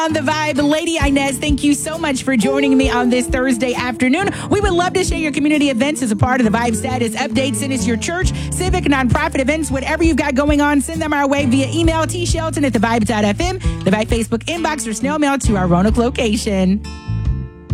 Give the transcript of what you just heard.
On the Vibe, Lady Inez, thank you so much for joining me on this Thursday afternoon. We would love to share your community events as a part of the Vibe Status Update. Send us your church, civic, nonprofit events, whatever you've got going on. Send them our way via email, tshelton@thevibe.fm, the Vibe Facebook inbox, or snail mail to our Roanoke location.